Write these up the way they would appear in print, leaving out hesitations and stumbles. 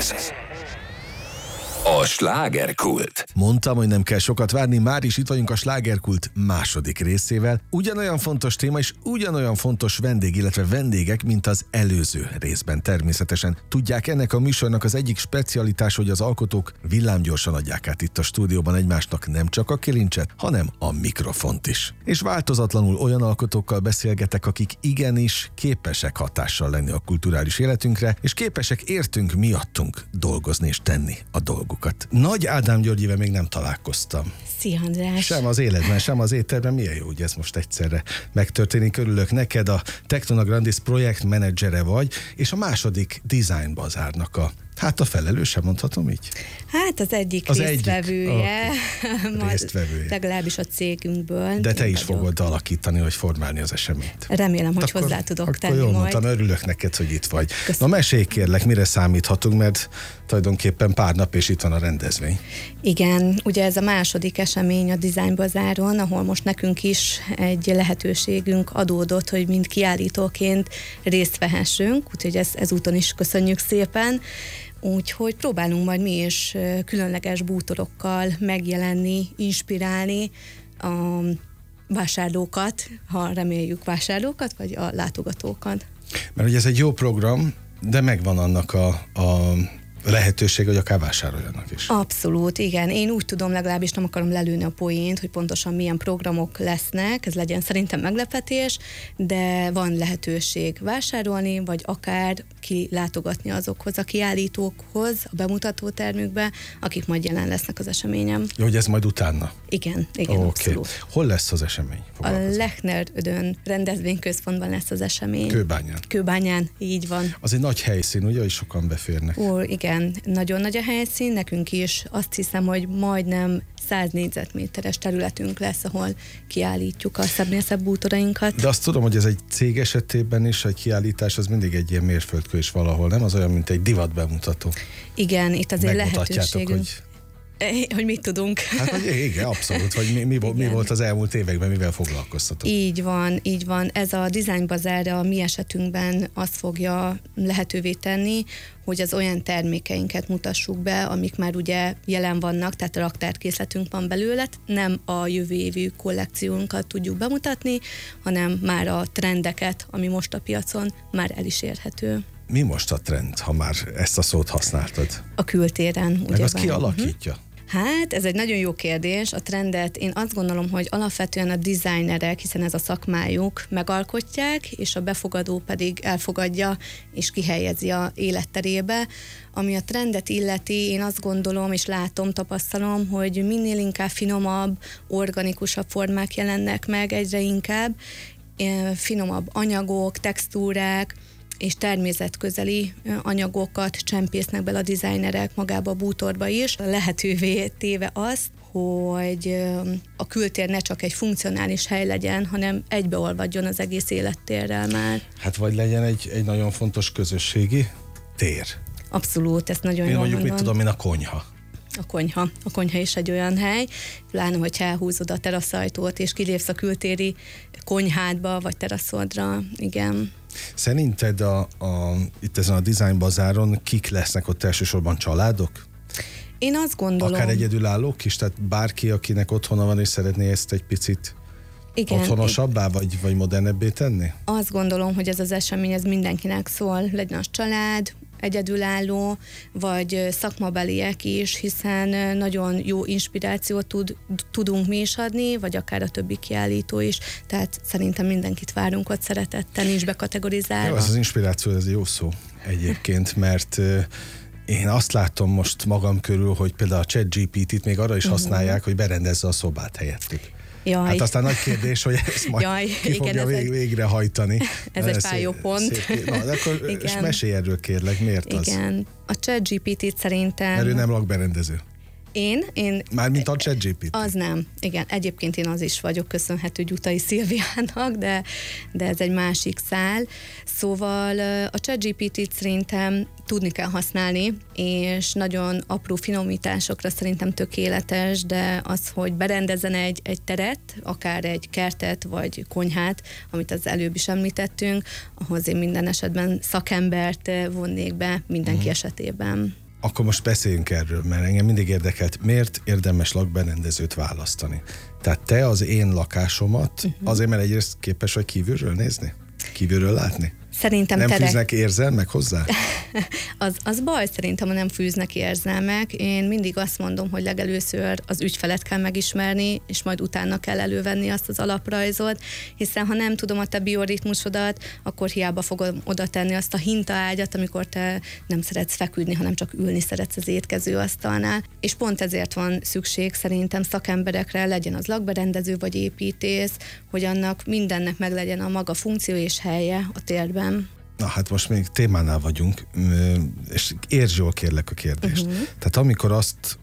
Ez a slágerkult. Mondtam, hogy nem kell sokat várni, már is itt vagyunk a slágerkult második részével. Ugyanolyan fontos téma és ugyanolyan fontos vendég, illetve vendégek, mint az előző részben természetesen. Tudják, ennek a műsornak az egyik specialitás, hogy az alkotók villámgyorsan adják át itt a stúdióban egymásnak nem csak a kilincset, hanem a mikrofont is. És változatlanul olyan alkotókkal beszélgetek, akik igenis képesek hatással lenni a kulturális életünkre, és képesek értünk miattunk dolgozni és tenni a dolgukat. Nagy Ádám Györgyivel még nem találkoztam. Szia, András! Sem az életben, sem az étterben. Milyen jó, hogy ez most egyszerre megtörténik. Örülök neked, a Tektona Grandis projektmenedzsere vagy, és a második Design Bazárnak a felelőse, mondhatom így? Hát az egyik résztvevője. Okay. Résztvevője. Legalábbis a cégünkből. De te is fogod alakítani, vagy formálni az eseményt. Remélem, hogy hozzá tudok tenni jól majd. Mondtam, örülök neked, hogy itt vagy. Köszönöm. Na mesélj kérlek, mire számíthatunk, mert tulajdonképpen pár nap és itt van a rendezvény. Igen, ugye ez a második esemény a Design Bazáron, ahol most nekünk is egy lehetőségünk adódott, hogy mind kiállítóként részt vehessünk, úgyhogy ezúton is köszönjük szépen. Úgyhogy próbálunk majd mi is különleges bútorokkal megjelenni, inspirálni a vásárlókat, ha reméljük vásárlókat, vagy a látogatókat. Mert ugye ez egy jó program, de megvan annak a lehetőség, hogy akár vásároljanak is. Abszolút, igen. Én úgy tudom, legalábbis nem akarom lelőni a poént, hogy pontosan milyen programok lesznek, ez legyen szerintem meglepetés, de van lehetőség vásárolni, vagy akár kilátogatni azokhoz a kiállítókhoz, a bemutatótermükbe, akik majd jelen lesznek az eseményen. Jó, hogy ez majd utána? Igen, Okay. abszolút. Hol lesz az esemény? A Lechner Ödön rendezvényközpontban lesz az esemény. Kőbányán, így van. Az egy nagy helyszín, ugye, hogy sokan beférnek. Igen, nagyon nagy a helyszín, nekünk is azt hiszem, hogy majdnem 100 négyzetméteres területünk lesz, ahol kiállítjuk a szebbnél szebb bútorainkat. De azt tudom, hogy ez egy cég esetében is, egy kiállítás, az mindig egy ilyen mérföldkő is valahol, nem? Az olyan, mint egy divat bemutató. Igen, itt azért lehetőségünk. Hogy mit tudunk. Hát, hogy igen, abszolút, hogy mi volt az elmúlt években, mivel foglalkoztatok. Így van. Ez a Design Bazár a mi esetünkben azt fogja lehetővé tenni, hogy az olyan termékeinket mutassuk be, amik már ugye jelen vannak, tehát a raktárkészletünk van belőle, nem a jövő évű kollekciónkat tudjuk bemutatni, hanem már a trendeket, ami most a piacon már el is érhető. Mi most a trend, ha már ezt a szót használtad? A kültéren. Meg azt ki alakítja? Hát, ez egy nagyon jó kérdés. A trendet én azt gondolom, hogy alapvetően a designerek, hiszen ez a szakmájuk, megalkotják, és a befogadó pedig elfogadja és kihelyezi a életterébe. Ami a trendet illeti, én azt gondolom, és látom, tapasztalom, hogy minél inkább finomabb, organikusabb formák jelennek meg egyre inkább, finomabb anyagok, textúrák, és természetközeli anyagokat csempésznek bele a designerek magába a bútorba is, lehetővé téve azt, hogy a kültér ne csak egy funkcionális hely legyen, hanem egybeolvadjon az egész élettérrel már. Hát vagy legyen egy nagyon fontos közösségi tér. Abszolút, ezt nagyon jól mondjuk, mondom. mit tudom én, a konyha. A konyha is egy olyan hely, pláne, hogy elhúzod a teraszajtót, és kilépsz a kültéri konyhádba, vagy teraszodra, igen. Szerinted itt ezen a Design Bazáron kik lesznek ott elsősorban családok? Én azt gondolom... Akár egyedülállók is? Tehát bárki, akinek otthona van és szeretné ezt egy picit otthonosabbá, vagy modernebbé tenni? Azt gondolom, hogy ez az esemény ez mindenkinek szól, legyen az család, egyedülálló, vagy szakmabeliek is, hiszen nagyon jó inspirációt tudunk mi is adni, vagy akár a többi kiállító is, tehát szerintem mindenkit várunk ott szeretettel, nincs bekategorizálva. Jó, ez az inspiráció, ez jó szó egyébként, mert én azt látom most magam körül, hogy például a ChatGPT-t még arra is használják, hogy berendezze a szobát helyettük. Jaj. Hát aztán nagy kérdés, hogy ezt majd ki fogja végrehajtani. Ez egy fájó pont. Na, akkor és mesélj erről kérlek, miért az? Igen. A ChatGPT-t szerintem... Erről nem lakberendező. Én... Mármint a ChatGPT. Az nem. Igen, egyébként én az is vagyok, köszönhető Gyutai Szilviának, de ez egy másik szál. Szóval a ChatGPT-t szerintem tudni kell használni, és nagyon apró finomításokra szerintem tökéletes, de az, hogy berendezzen egy teret, akár egy kertet, vagy konyhát, amit az előbb is említettünk, ahhoz én minden esetben szakembert vonnék be mindenki esetében. Akkor most beszéljünk erről, mert engem mindig érdekelt, miért érdemes lakberendezőt választani. Tehát te az én lakásomat azért, mert egyrészt képes vagy kívülről nézni? Kívülről látni? Szerintem nem fűznek érzelmek hozzá? az baj szerintem, ha nem fűznek érzelmek. Én mindig azt mondom, hogy legelőször az ügyfelet kell megismerni, és majd utána kell elővenni azt az alaprajzot, hiszen ha nem tudom a te bioritmusodat, akkor hiába fogom oda tenni azt a hintaágyat, amikor te nem szeretsz feküdni, hanem csak ülni szeretsz az étkezőasztalnál. És pont ezért van szükség szerintem szakemberekre, legyen az lakberendező vagy építész, hogy annak mindennek meg legyen a maga funkció és helye a térben. Na hát most még témánál vagyunk, és értsd jól kérlek a kérdést. Tehát amikor azt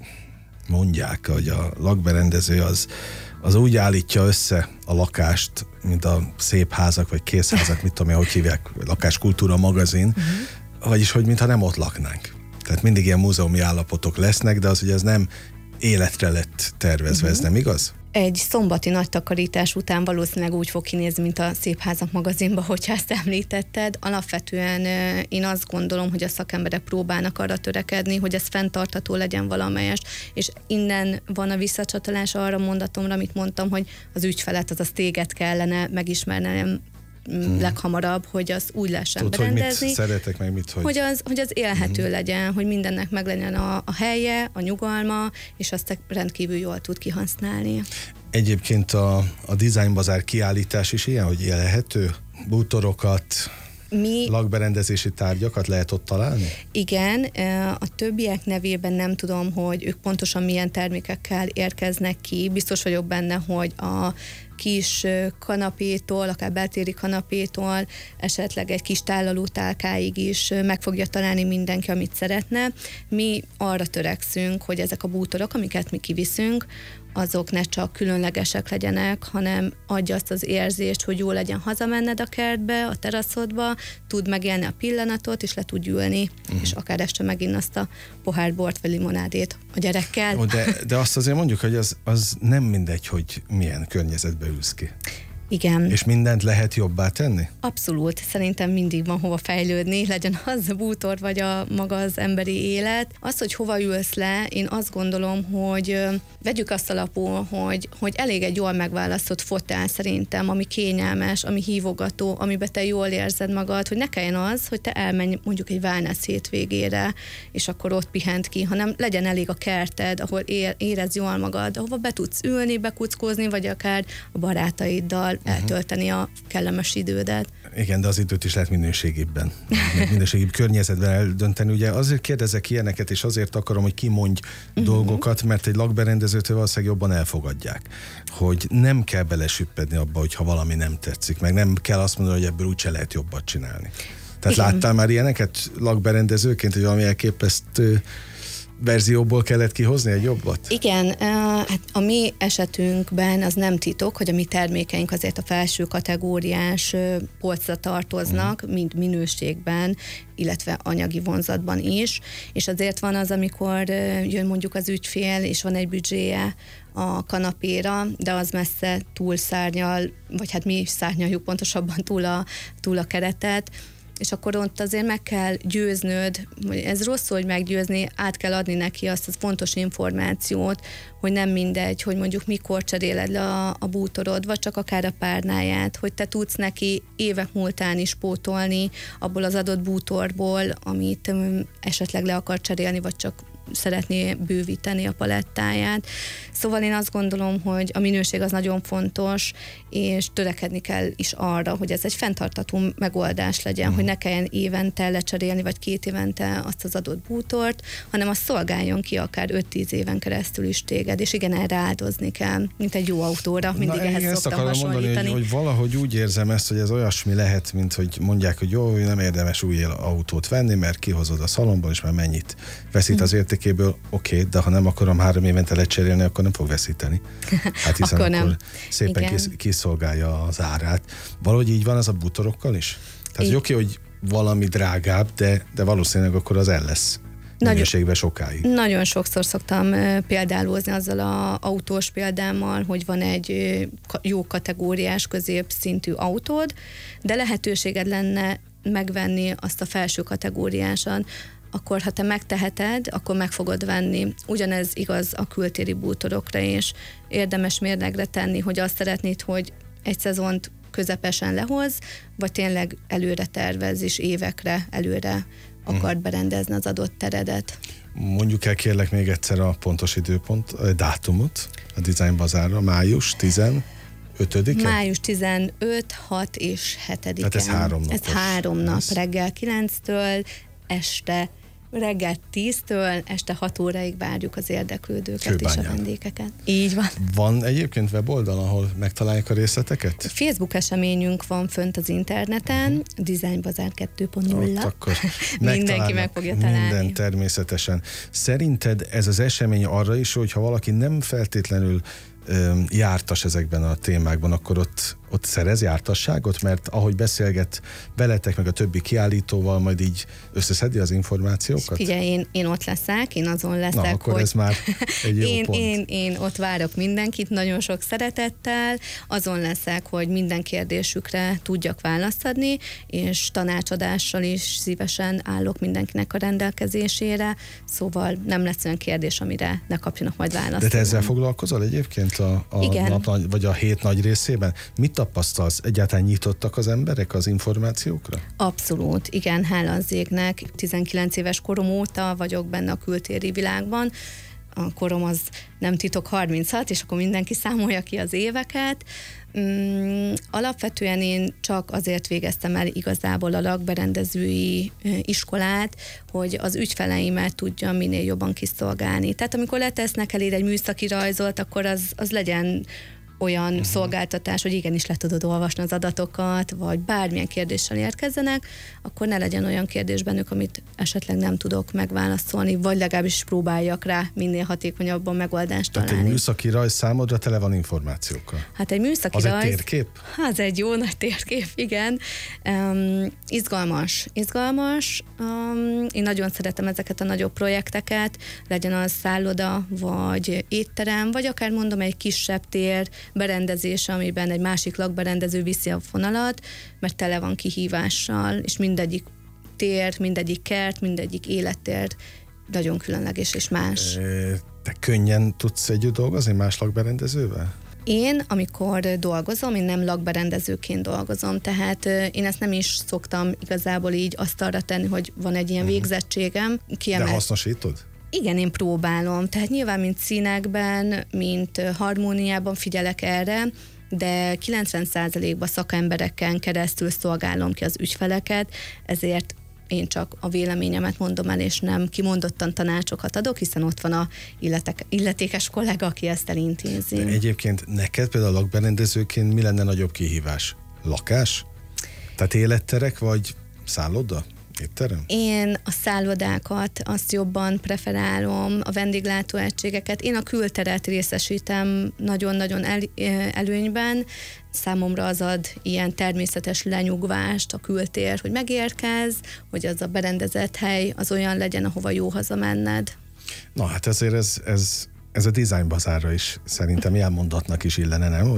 mondják, hogy a lakberendező az úgy állítja össze a lakást, mint a szép házak, vagy készházak, mit tudom én, hogy hívják, lakáskultúra magazin, vagyis, hogy mintha nem ott laknánk. Tehát mindig ilyen múzeumi állapotok lesznek, de az ugye ez nem életre lett tervezve, ez nem igaz? Egy szombati nagy takarítás után valószínűleg úgy fog kinézni, mint a Szép Házak magazinban, hogyha ezt említetted. Alapvetően én azt gondolom, hogy a szakemberek próbálnak arra törekedni, hogy ez fenntartható legyen valamelyest, és innen van a visszacsatolás arra mondatomra, amit mondtam, hogy az ügyfelet, azaz téged kellene megismernem leghamarabb, hogy az úgy lehessen berendezni. Hogy mit szeretek, meg mit, hogy az élhető legyen, hogy mindennek meg legyen a helye, a nyugalma, és azt rendkívül jól tud kihasználni. Egyébként a Design Bazár kiállítás is ilyen, hogy élhető bútorokat, lakberendezési tárgyakat lehet ott találni? Igen, a többiek nevében nem tudom, hogy ők pontosan milyen termékekkel érkeznek ki. Biztos vagyok benne, hogy a kis kanapétól, akár beltéri kanapétól, esetleg egy kis tállaló tálkáig is meg fogja találni mindenki, amit szeretne. Mi arra törekszünk, hogy ezek a bútorok, amiket mi kiviszünk, azok ne csak különlegesek legyenek, hanem adja azt az érzést, hogy jó legyen hazamenned a kertbe, a teraszodba, tud megélni a pillanatot, és le tud ülni, és akár este megint azt a pohár bort vagy limonádét a gyerekkel. De azt azért mondjuk, hogy az nem mindegy, hogy milyen környezetbe ülsz ki. Igen. És mindent lehet jobbá tenni? Abszolút. Szerintem mindig van hova fejlődni, legyen az a bútor, vagy a maga az emberi élet. Az, hogy hova ülsz le, én azt gondolom, hogy vegyük azt alapul, hogy elég egy jól megválasztott fotel szerintem, ami kényelmes, ami hívogató, amiben te jól érzed magad, hogy ne kelljen az, hogy te elmenj mondjuk egy wellness hétvégére, és akkor ott pihent ki, hanem legyen elég a kerted, ahol érezd jól magad, ahova be tudsz ülni, bekuckózni, vagy akár a barátaiddal eltölteni a kellemes idődet. Igen, de az időt is lehet minőségében környezetben eldönteni. Ugye azért kérdezek ilyeneket, és azért akarom, hogy kimondj dolgokat, mert egy lakberendezőtől valószínűleg jobban elfogadják. Hogy nem kell belesüppedni abba, hogyha valami nem tetszik, meg nem kell azt mondani, hogy ebből úgyse lehet jobbat csinálni. Tehát igen. Láttál már ilyeneket lakberendezőként, hogy valami elképesztő verzióból kellett kihozni egy jobbat? Igen, hát a mi esetünkben az nem titok, hogy a mi termékeink azért a felső kategóriás polcra tartoznak, mind minőségben, illetve anyagi vonzatban is, és azért van az, amikor jön mondjuk az ügyfél, és van egy büdzséje a kanapéra, de az messze túl szárnyal, vagy hát mi szárnyaljuk pontosabban túl a keretet, és akkor ott azért meg kell győznöd, ez rosszul, hogy meggyőzni, át kell adni neki azt a fontos információt, hogy nem mindegy, hogy mondjuk mikor cseréled le a bútorod, vagy csak akár a párnáját, hogy te tudsz neki évek múltán is pótolni abból az adott bútorból, amit esetleg le akar cserélni, vagy csak szeretné bővíteni a palettáját. Szóval én azt gondolom, hogy a minőség az nagyon fontos, és törekedni kell is arra, hogy ez egy fenntartható megoldás legyen, hogy ne kelljen évente lecserélni, vagy 2 évente azt az adott bútort, hanem az szolgáljon ki akár 5-10 éven keresztül is téged, és igen, erre áldozni kell, mint egy jó autóra, mindig ehhez szoktam hasonlítani. Mondani, hogy valahogy úgy érzem ezt, hogy ez olyasmi lehet, mint hogy mondják, hogy jó, nem érdemes új autót venni, mert kihozod a szalomból, és már mennyit veszít az értékéből, oké, de ha nem akarom 3 évente lecserélni, akkor nem fog veszíteni. Hát hiszen akkor szépen kiszolgálja az árát. Valahogy így van ez a bútorokkal is? Tehát hogy oké, hogy valami drágább, de valószínűleg akkor az el lesz minőségben sokáig. Nagyon sokszor szoktam példálózni azzal az autós példámmal, hogy van egy jó kategóriás, középszintű autód, de lehetőséged lenne megvenni azt a felső kategóriásan, akkor ha te megteheted, akkor meg fogod venni. Ugyanez igaz a kültéri bútorokra is. Érdemes mérlegre tenni, hogy azt szeretnéd, hogy egy szezont közepesen lehoz, vagy tényleg előre tervez, és évekre előre akart berendezni az adott teredet. Mondjuk el kérlek még egyszer a pontos időpont, dátumot a Design Bazárra, május 15-e? Május 15, 6 és 7-e. Tehát ez 3 napos. Ez 3 nap, reggel 9-től, reggel 10-től, este 6 óráig várjuk az érdeklődőket Kőbányán. és a vendégeket. Így van. Van egyébként weboldal, ahol megtalálják a részleteket? Facebook eseményünk van fönt az interneten, Design Bazár 2.0. Ott akkor mindenki meg fogja találni. Minden természetesen. Szerinted ez az esemény arra is, hogyha valaki nem feltétlenül jártas ezekben a témákban, akkor ott szerez jártasságot, mert ahogy beszélget veletek, meg a többi kiállítóval, majd így összeszedi az információkat? Figyelj, én ott leszek, én azon leszek, na, akkor hogy ez már egy jó pont. Én ott várok mindenkit, nagyon sok szeretettel, azon leszek, hogy minden kérdésükre tudjak választ adni, és tanácsadással is szívesen állok mindenkinek a rendelkezésére, szóval nem lesz olyan kérdés, amire ne kapjanak majd választ. De te ezzel foglalkozol egyébként a nap, vagy a hét nagy részében? Mit tapasztalsz? Egyáltalán nyitottak az emberek az információkra? Abszolút, igen, hála az égnek. 19 éves korom óta vagyok benne a kültéri világban. A korom az nem titok 36, és akkor mindenki számolja ki az éveket. Alapvetően én csak azért végeztem el igazából a lakberendezői iskolát, hogy az ügyfeleimet tudjam minél jobban kiszolgálni. Tehát amikor letesznek elér egy műszaki rajzolt, akkor az legyen olyan szolgáltatás, hogy igenis le tudod olvasni az adatokat, vagy bármilyen kérdéssel érkezzenek, akkor ne legyen olyan kérdés bennük, amit esetleg nem tudok megválaszolni, vagy legalábbis próbáljak rá minél hatékonyabban megoldást találni. Tehát egy műszaki rajz számodra tele van információkkal? Hát egy műszaki az rajz... egy térkép? Az egy jó nagy térkép, igen. Izgalmas. Én nagyon szeretem ezeket a nagyobb projekteket, legyen az szálloda, vagy étterem, vagy akár mondom egy kisebb tér, berendezése, amiben egy másik lakberendező viszi a fonalat, mert tele van kihívással, és mindegyik tér, mindegyik kert, mindegyik élettér nagyon különleges és más. Te könnyen tudsz együtt dolgozni más lakberendezővel? Én, amikor dolgozom, én nem lakberendezőként dolgozom, tehát én ezt nem is szoktam igazából így asztalra tenni, hogy van egy ilyen végzettségem. De hasznosítod? Igen, én próbálom. Tehát nyilván, mint színekben, mint harmóniában figyelek erre, de 90%-ban szakembereken keresztül szolgálom ki az ügyfeleket, ezért én csak a véleményemet mondom el, és nem kimondottan tanácsokat adok, hiszen ott van a illetékes kollega, aki ezt elintézi. De egyébként neked például lakberendezőként mi lenne nagyobb kihívás? Lakás? Tehát életterek, vagy szálloda? Étterem? Én a szállodákat, azt jobban preferálom, a vendéglátóegységeket. Én a külteret részesítem nagyon-nagyon előnyben. Számomra az ad ilyen természetes lenyugvást a kültér, hogy megérkezz, hogy az a berendezett hely az olyan legyen, ahova jó hazamenned. Na hát ezért ez a Design Bazárra is szerintem elmondatnak is illene, nem?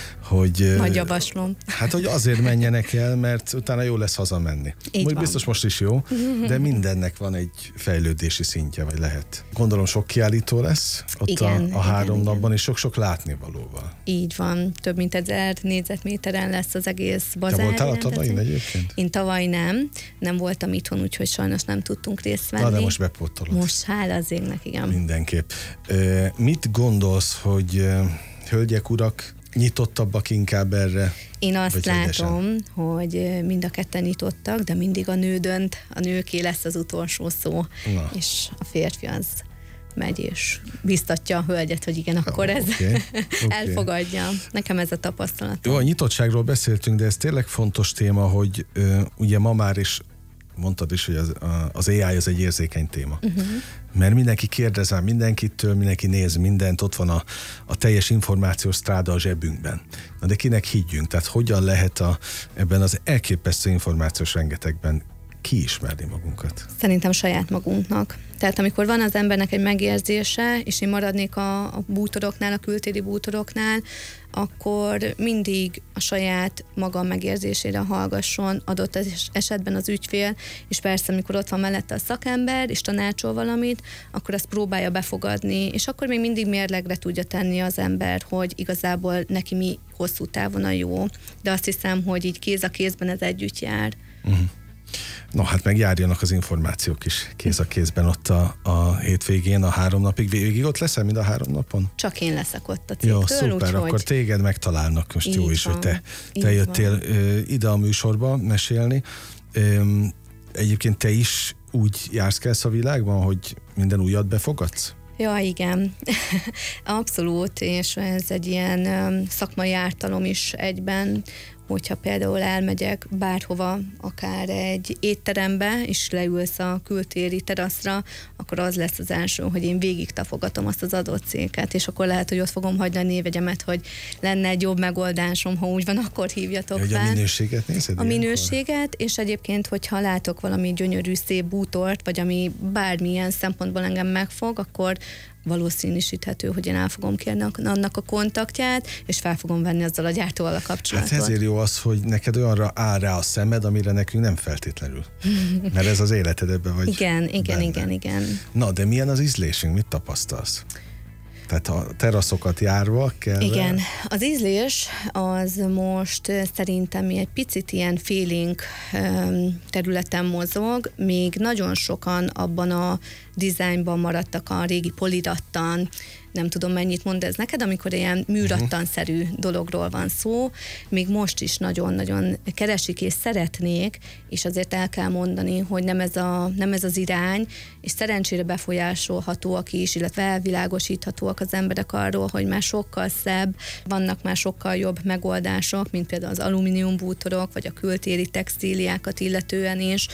Hogy majd javaslom. Hát, hogy azért menjenek el, mert utána jó lesz hazamenni. Úgy biztos most is jó, de mindennek van egy fejlődési szintje, vagy lehet. Gondolom sok kiállító lesz ott igen, a 3 napban, és sok-sok látnivalóval. Így van. Több mint 1000 négyzetméteren lesz az egész bazár. Te voltál a tavalyin egyébként? Én tavaly nem voltam itthon, úgyhogy sajnos nem tudtunk részt venni. Na, de most bepótolod. Most hála az égnek, igen. Mindenképp. Mit gondolsz, hogy hölgyek, urak nyitottabbak inkább erre? Én azt látom, hogy mind a ketten nyitottak, de mindig a nő dönt, a nőké lesz az utolsó szó, és a férfi az megy és biztatja a hölgyet, hogy igen, akkor ez elfogadja. Nekem ez a tapasztalatom. Jó, a nyitottságról beszéltünk, de ez tényleg fontos téma, hogy ugye ma már is mondtad is, hogy az AI az egy érzékeny téma. Mert mindenki kérdez már mindenkitől, mindenki néz mindent, ott van a teljes információs stráda a zsebünkben. Na de kinek higgyünk? Tehát hogyan lehet ebben az elképesztő információs rengetegben kiismerni magunkat? Szerintem saját magunknak. Tehát amikor van az embernek egy megérzése, és én maradnék a bútoroknál, a kültéri bútoroknál, akkor mindig a saját maga megérzésére hallgasson adott esetben az ügyfél, és persze, amikor ott van mellette a szakember, és tanácsol valamit, akkor azt próbálja befogadni, és akkor még mindig mérlegre tudja tenni az ember, hogy igazából neki mi hosszú távon a jó. De azt hiszem, hogy így kéz a kézben ez együtt jár. Uh-huh. No, hát megjárjanak az információk is kéz a kézben ott a hétvégén, a 3 napig. Végig ott leszel mind a 3 napon? Csak én leszek ott a cégtől. Jó, szuper, úgyhogy... akkor téged megtalálnak most jó is, hogy te jöttél ide a műsorba mesélni. Egyébként te is úgy jársz a világban, hogy minden újat befogadsz? Ja, igen. Abszolút, és ez egy ilyen szakmai ártalom is egyben, hogyha például elmegyek bárhova, akár egy étterembe, és leülsz a kültéri teraszra, akkor az lesz az első, hogy én végig tapogatom azt az adott céget, és akkor lehet, hogy ott fogom hagyni a névegyemet, hogy lenne egy jobb megoldásom, ha úgy van, akkor hívjatok fel. A minőséget nézed? A minőséget, és egyébként, hogyha látok valami gyönyörű, szép bútort, vagy ami bármilyen szempontból engem megfog, akkor valószínűsíthető, hogy én el fogom kérni annak a kontaktját, és fel fogom venni azzal a gyártóval a kapcsolatot. Hát ezért jó az, hogy neked olyanra áll rá a szemed, amire nekünk nem feltétlenül. Mert ez az életed, ebben vagy. Igen. Na, de milyen az ízlésünk? Mit tapasztalsz? Tehát a teraszokat járva kell... Igen, az ízlés az most szerintem egy picit ilyen feeling területen mozog, még nagyon sokan abban a dizájnban maradtak a régi polirattan, nem tudom mennyit mond ez neked, amikor ilyen műrattanszerű dologról van szó, még most is nagyon-nagyon keresik és szeretnék, és azért el kell mondani, hogy nem ez az irány, és szerencsére befolyásolhatóak is, illetve elvilágosíthatóak az emberek arról, hogy már sokkal szebb, vannak már sokkal jobb megoldások, mint például az alumínium bútorok, vagy a kültéri textíliákat illetően is.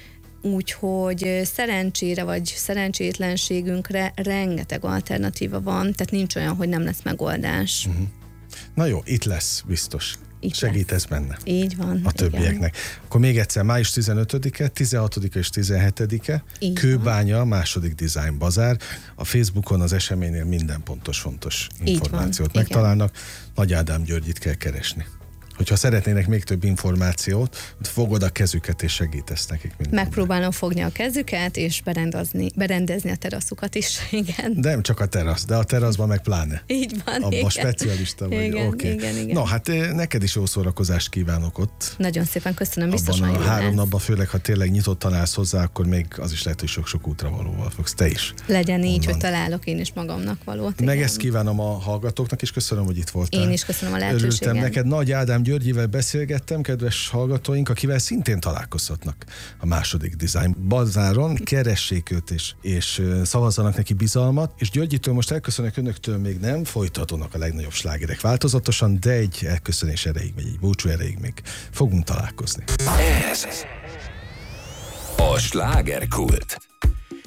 Úgyhogy szerencsére vagy szerencsétlenségünkre rengeteg alternatíva van, tehát nincs olyan, hogy nem lesz megoldás. Uh-huh. Na jó, itt lesz biztos. Segítesz benne. Így van. A többieknek. Igen. Akkor még egyszer, május 15-e, 16-e és 17-e, Kőbánya, második Design Bazár. A Facebookon az eseménynél minden fontos információt megtalálnak. Nagy Ádám Györgyit kell keresni. Hogyha szeretnének még több információt, fogod a kezüket és segítesz nekik mindenben. Megpróbálom fogni a kezüket és berendezni a teraszukat is, igen. De nem csak a terasz, de a teraszban meg pláne. Így van, abban igen. Specialista vagy. Igen. Na hát neked is jó szórakozást kívánok ott. Nagyon szépen köszönöm, biztos abban a 3 napban, főleg ha tényleg nyitottan állsz hozzá, akkor még az is lehet, hogy sok-sok útravalóval fogsz te is. Legyen így, hogy találok én is magamnak valót. Meg ezt kívánom a hallgatókk és köszönöm, hogy itt voltál. Én is köszönöm a lehetőséget. Örültem neked. Nagy Ádám Györgyivel beszélgettem, kedves hallgatóink, akivel szintén találkozhatnak a második Design Bazáron. Keressék őt és szavazzanak neki bizalmat. És Györgyitől most elköszönök, önöktől még nem, folytatódnak a legnagyobb slágerek változatosan, de egy elköszönés erejéig, vagy egy búcsú erejéig még fogunk találkozni. Ez a Slágerkult.